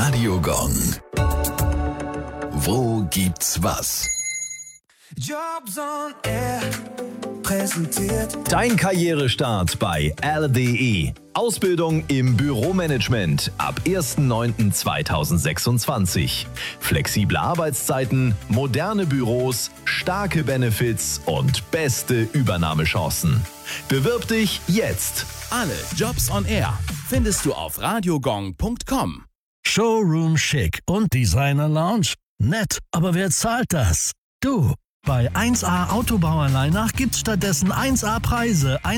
Radiogong. Wo gibt's was? Jobs on Air präsentiert Dein Karrierestart bei RDE. Ausbildung im Büromanagement ab 1.9.2026. Flexible Arbeitszeiten, moderne Büros, starke Benefits und beste Übernahmechancen. Bewirb dich jetzt. Alle Jobs on Air findest du auf radiogong.com. Showroom Chic und Designer Lounge. Nett, aber wer zahlt das? Du. Bei 1A Autobauer Leinach gibt's stattdessen 1A Preise.